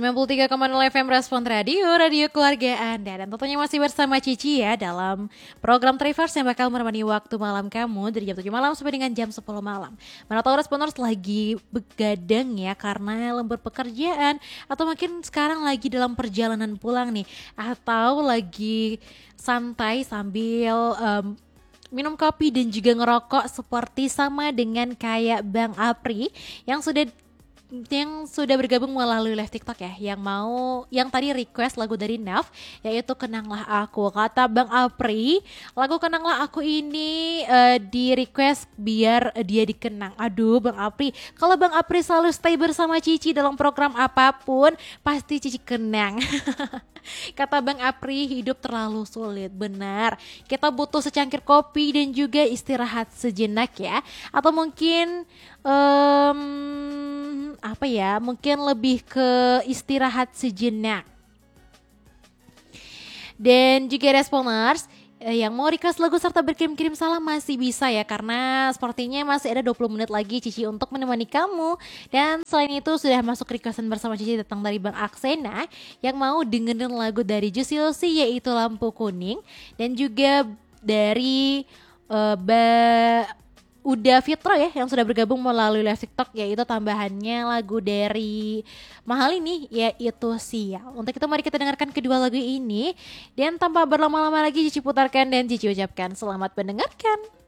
93,0 FM Respon Radio, radio keluarga Anda. Dan tentunya masih bersama Cici ya dalam program Traverse yang bakal menemani waktu malam kamu dari jam 7 malam sampai dengan jam 10 malam. Mana tahu Responders lagi begadang ya karena lembur pekerjaan, atau mungkin sekarang lagi dalam perjalanan pulang nih, atau lagi santai sambil minum kopi dan juga ngerokok seperti sama dengan kayak Bang Apri yang sudah bergabung melalui live TikTok ya, yang tadi request lagu dari Naf yaitu Kenanglah Aku. Kata Bang Apri, lagu Kenanglah Aku ini di request biar dia dikenang. Aduh Bang Apri, kalau Bang Apri selalu stay bersama Cici dalam program apapun pasti Cici kenang. Kata Bang Apri, hidup terlalu sulit. Benar, kita butuh secangkir kopi dan juga istirahat sejenak ya. Atau mungkin mungkin lebih ke istirahat sejenak. Dan juga Responders yang mau request lagu serta berkirim-kirim salam masih bisa ya, karena sepertinya masih ada 20 menit lagi Cici untuk menemani kamu. Dan selain itu sudah masuk requestan bersama Cici datang dari Bang Aksena yang mau dengerin lagu dari Juicy Lucy yaitu Lampu Kuning, dan juga dari Uda Fitro ya yang sudah bergabung melalui live TikTok yaitu tambahannya lagu dari Mahal ini yaitu Sial. Untuk itu mari kita dengarkan kedua lagu ini, dan tanpa berlama-lama lagi Cici putarkan dan Cici ucapkan selamat mendengarkan.